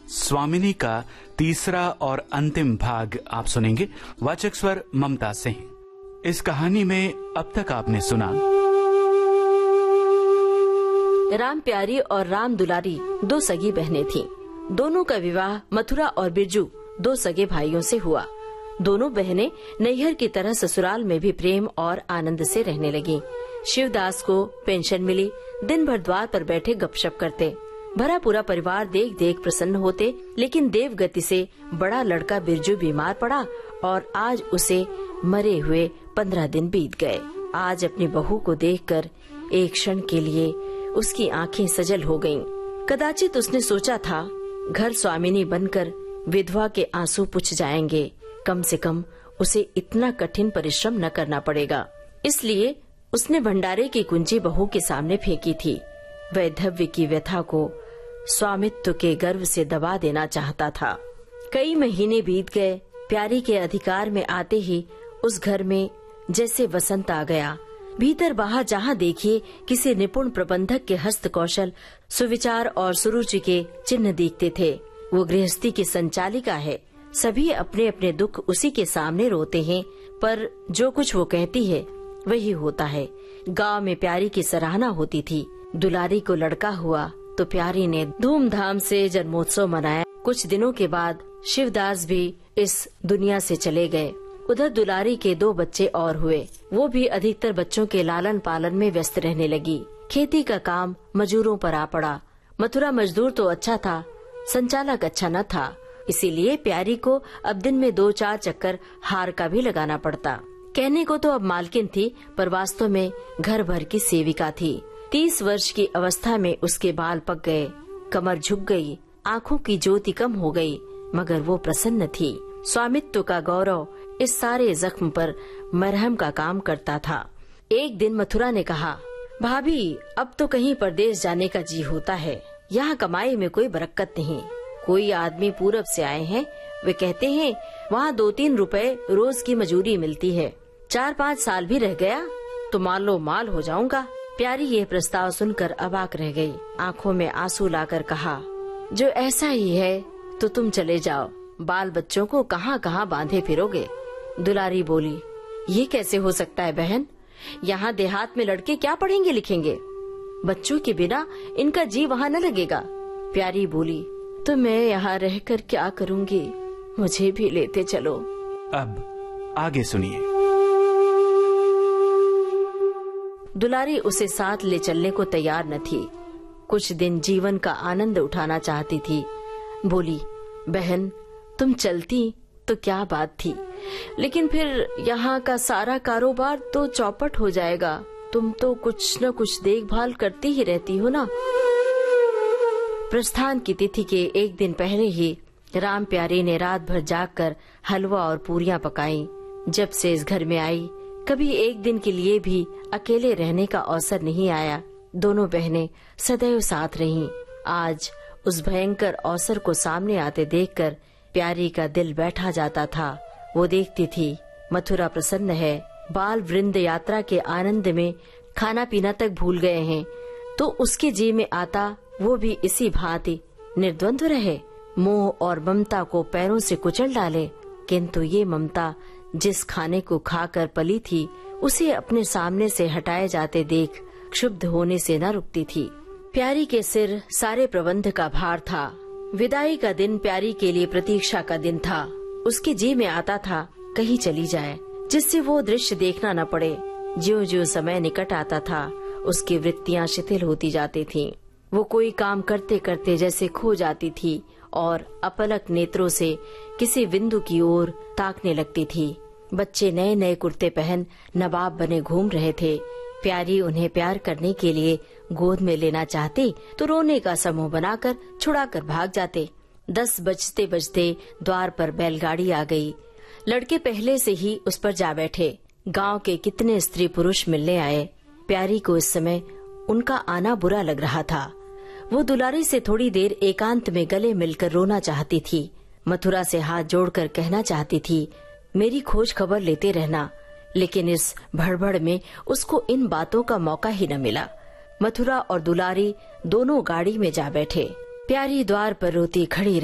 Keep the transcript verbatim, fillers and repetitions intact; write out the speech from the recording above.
स्वामिनी का तीसरा और अंतिम भाग आप सुनेंगे। वाचक स्वर ममता सिंह। इस कहानी में अब तक आपने सुना राम प्यारी और राम दुलारी दो सगी बहनें थीं। दोनों का विवाह मथुरा और बिरजू दो सगे भाइयों से हुआ। दोनों बहनें नैहर की तरह ससुराल में भी प्रेम और आनंद से रहने लगीं। शिवदास को पेंशन मिली। दिन भर द्वार पर बैठे गपशप करते। भरा पूरा परिवार देख देख प्रसन्न होते। लेकिन देवगति से बड़ा लड़का बिरजू बीमार पड़ा और आज उसे मरे हुए पंद्रह दिन बीत गए। आज अपनी बहू को देखकर एक क्षण के लिए उसकी आंखें सजल हो गईं। कदाचित उसने सोचा था घर स्वामिनी बनकर विधवा के आंसू पुछ जाएंगे। कम से कम उसे इतना कठिन परिश्रम न करना पड़ेगा। इसलिए उसने भंडारे की कुंजी बहू के सामने फेंकी थी। वैधव्य की व्यथा को स्वामित्व के गर्व से दबा देना चाहता था। कई महीने बीत गए। प्यारी के अधिकार में आते ही उस घर में जैसे वसंत आ गया। भीतर बाहर जहाँ देखिए किसी निपुण प्रबंधक के हस्त कौशल, सुविचार और सुरुचि के चिन्ह दिखते थे। वो गृहस्थी की संचालिका है। सभी अपने अपने दुख उसी के सामने रोते हैं, पर जो कुछ वो कहती है वही होता है। गांव में प्यारी की सराहना होती थी। दुलारी को लड़का हुआ तो प्यारी ने धूमधाम से जन्मोत्सव मनाया। कुछ दिनों के बाद शिवदास भी इस दुनिया से चले गए। उधर दुलारी के दो बच्चे और हुए। वो भी अधिकतर बच्चों के लालन पालन में व्यस्त रहने लगी। खेती का काम मजदूरों पर आ पड़ा। मथुरा मजदूर तो अच्छा था, संचालक अच्छा न था। इसीलिए प्यारी को अब दिन में दो चार चक्कर हार का भी लगाना पड़ता। कहने को तो अब मालकिन थी, पर वास्तव में घर भर की सेविका थी। तीस वर्ष की अवस्था में उसके बाल पक गए, कमर झुक गई, आँखों की ज्योति कम हो गई, मगर वो प्रसन्न थी। स्वामित्व का गौरव इस सारे जख्म पर मरहम का काम करता था। एक दिन मथुरा ने कहा, भाभी अब तो कहीं परदेश जाने का जी होता है। यहाँ कमाई में कोई बरकत नहीं। कोई आदमी पूरब से आए हैं, वे कहते हैं वहाँ दो तीन रुपए रोज की मजूरी मिलती है। चार पाँच साल भी रह गया तो मालो माल हो जाऊंगा। प्यारी ये प्रस्ताव सुनकर अबाक रह गई। आंखों में आंसू लाकर कहा, जो ऐसा ही है तो तुम चले जाओ। बाल बच्चों को कहाँ कहाँ बांधे फिरोगे। दुलारी बोली, ये कैसे हो सकता है बहन। यहाँ देहात में लड़के क्या पढ़ेंगे लिखेंगे। बच्चों के बिना इनका जी वहाँ न लगेगा। प्यारी बोली, तो मैं यहाँ रहकर क्या करूँगी, मुझे भी लेते चलो। अब आगे सुनिए। दुलारी उसे साथ ले चलने को तैयार न थी। कुछ दिन जीवन का आनंद उठाना चाहती थी। बोली, बहन तुम चलती तो क्या बात थी, लेकिन फिर यहाँ का सारा कारोबार तो चौपट हो जाएगा। तुम तो कुछ न कुछ देखभाल करती ही रहती हो ना। प्रस्थान की तिथि के एक दिन पहले ही राम प्यारी ने रात भर जागकर हलवा और पूरियां पकाई। जब से इस घर में आई, कभी एक दिन के लिए भी अकेले रहने का अवसर नहीं आया। दोनों बहनें सदैव साथ रहीं। आज उस भयंकर अवसर को सामने आते देखकर प्यारी का दिल बैठा जाता था। वो देखती थी मथुरा प्रसन्न है, बाल वृंद यात्रा के आनंद में खाना पीना तक भूल गए हैं, तो उसके जी में आता वो भी इसी भांति निर्द्वंद्व रहे, मोह और ममता को पैरों से कुचल डाले। किंतु ये ममता जिस खाने को खाकर पली थी, उसे अपने सामने से हटाए जाते देख क्षुब्ध होने से न रुकती थी। प्यारी के सिर सारे प्रबंध का भार था। विदाई का दिन प्यारी के लिए प्रतीक्षा का दिन था। उसके जी में आता था कहीं चली जाए, जिससे वो दृश्य देखना न पड़े। ज्यों ज्यों समय निकट आता था, उसकी वृत्तियाँ शिथिल होती जाती थीं। वो कोई काम करते करते जैसे खो जाती थी और अपलक नेत्रों से किसी बिंदु की ओर ताकने लगती थी। बच्चे नए नए कुर्ते पहन नवाब बने घूम रहे थे। प्यारी उन्हें प्यार करने के लिए गोद में लेना चाहती तो रोने का समूह बनाकर छुड़ाकर भाग जाते। दस बजते बजते द्वार पर बैलगाड़ी आ गई। लड़के पहले से ही उस पर जा बैठे। गांव के कितने स्त्री पुरुष मिलने आए। प्यारी को इस समय उनका आना बुरा लग रहा था। वो दुलारी से थोड़ी देर एकांत में गले मिलकर रोना चाहती थी। मथुरा से हाथ जोड़कर कहना चाहती थी, मेरी खोज खबर लेते रहना, लेकिन इस भड़बड़ में उसको इन बातों का मौका ही न मिला। मथुरा और दुलारी दोनों गाड़ी में जा बैठे। प्यारी द्वार पर रोती खड़ी